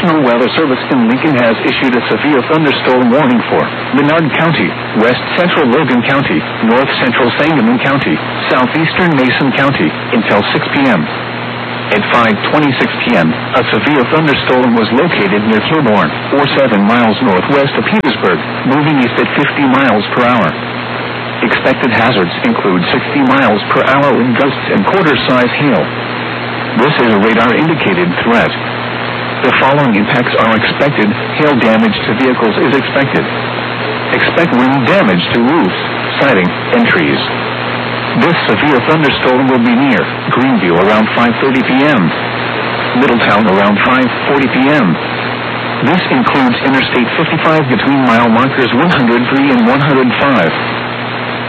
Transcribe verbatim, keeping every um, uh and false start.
National Weather Service in Lincoln has issued a severe thunderstorm warning for Menard County, West Central Logan County, North Central Sangamon County, Southeastern Mason County until six p.m. At five twenty-six p.m., a severe thunderstorm was located near Kilbourne, or seven miles northwest of Petersburg, moving east at fifty miles per hour. Expected hazards include sixty miles per hour wind gusts and quarter-size hail. This is a radar-indicated threat. The following impacts are expected. Hail damage to vehicles is expected. Expect wind damage to roofs, siding, and trees. This severe thunderstorm will be near Greenview around five thirty p.m., Middletown around five forty p.m. This includes Interstate fifty-five between mile markers one hundred three and one hundred five.